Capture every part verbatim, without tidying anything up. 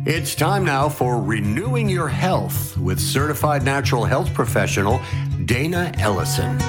It's time now for Renewing Your Health with certified natural health professional Dana Ellison.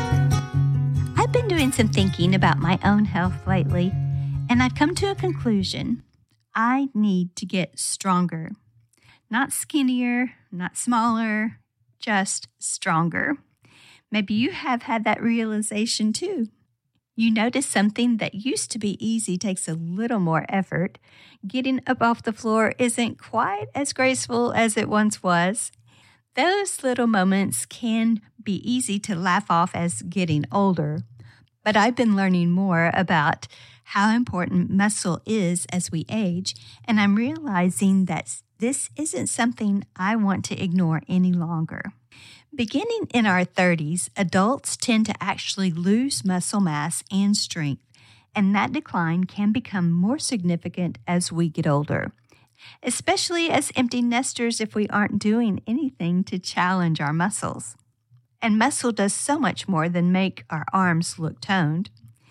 I've been doing some thinking about my own health lately, and I've come to a conclusion. I need to get stronger. Not skinnier, not smaller, just stronger. Maybe you have had that realization too. You notice something that used to be easy takes a little more effort. Getting up off the floor isn't quite as graceful as it once was. Those little moments can be easy to laugh off as getting older, but I've been learning more about how important muscle is as we age, and I'm realizing that this isn't something I want to ignore any longer. Beginning in our thirties, adults tend to actually lose muscle mass and strength, and that decline can become more significant as we get older, especially as empty nesters if we aren't doing anything to challenge our muscles. And muscle does so much more than make our arms look toned.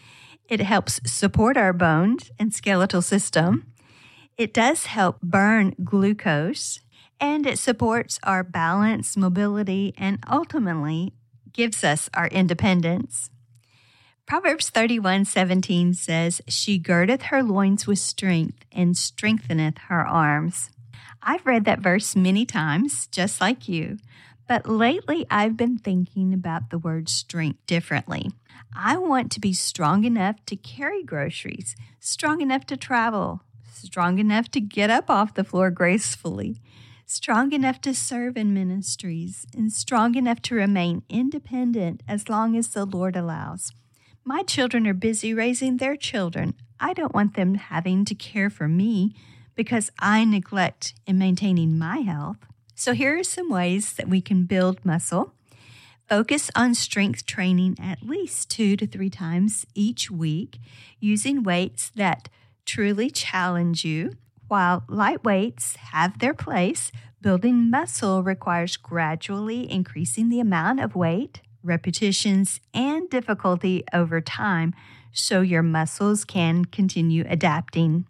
It helps support our bones and skeletal system. It does help burn glucose, and it supports our balance, mobility, and ultimately gives us our independence. Proverbs thirty-one seventeen says, "She girdeth her loins with strength and strengtheneth her arms." I've read that verse many times, just like you, but lately I've been thinking about the word strength differently. I want to be strong enough to carry groceries, strong enough to travel, strong enough to get up off the floor gracefully, strong enough to serve in ministries, and strong enough to remain independent as long as the Lord allows. My children are busy raising their children. I don't want them having to care for me because I neglect in maintaining my health. So here are some ways that we can build muscle. Focus on strength training at least two to three times each week, using weights that truly challenge you. While light weights have their place, building muscle requires gradually increasing the amount of weight, repetitions, and difficulty over time so your muscles can continue adapting.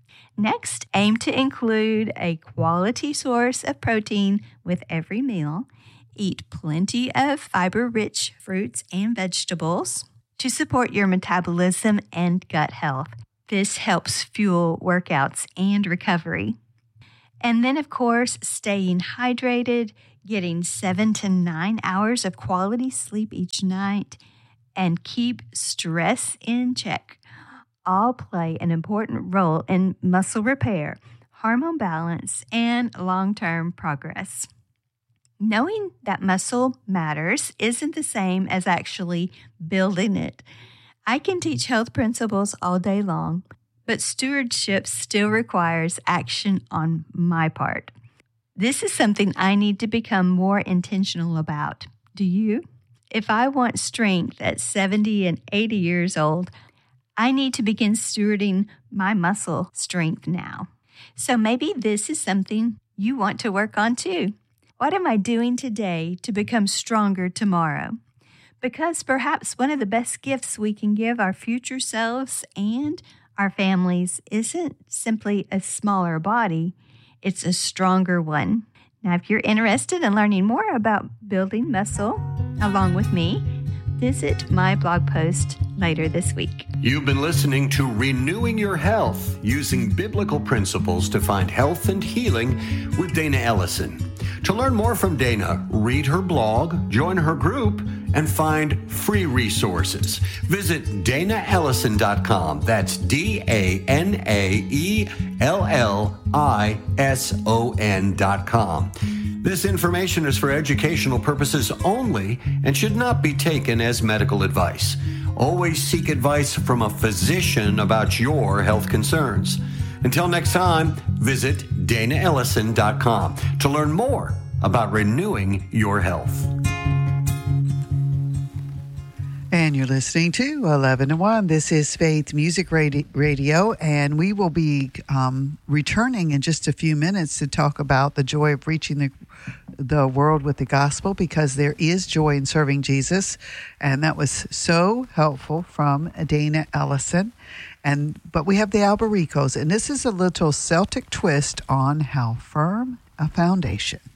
Next, aim to include a quality source of protein with every meal. Eat plenty of fiber-rich fruits and vegetables to support your metabolism and gut health. This helps fuel workouts and recovery. And then, of course, staying hydrated, getting seven to nine hours of quality sleep each night, and keep stress in check all play an important role in muscle repair, hormone balance, and long-term progress. Knowing that muscle matters isn't the same as actually building it. I can teach health principles all day long, but stewardship still requires action on my part. This is something I need to become more intentional about. Do you? If I want strength at seventy and eighty years old, I need to begin stewarding my muscle strength now. So maybe this is something you want to work on too. What am I doing today to become stronger tomorrow? Because perhaps one of the best gifts we can give our future selves and our families isn't simply a smaller body, it's a stronger one. Now, if you're interested in learning more about building muscle along with me, visit my blog post later this week. You've been listening to Renewing Your Health, using biblical principles to find health and healing with Dana Ellison. To learn more from Dana, read her blog, join her group, and find free resources. Visit dana ellison dot com. That's D A N A E L L I S O N dot com. This information is for educational purposes only and should not be taken as medical advice. Always seek advice from a physician about your health concerns. Until next time, visit dana ellison dot com to learn more about renewing your health. And you're listening to eleven to one. This is Faith Music Radio, and we will be um, returning in just a few minutes to talk about the joy of reaching the the world with the gospel, because there is joy in serving Jesus. And that was so helpful from Dana Ellison. And but we have the Albericos, and this is a little Celtic twist on how firm a foundation.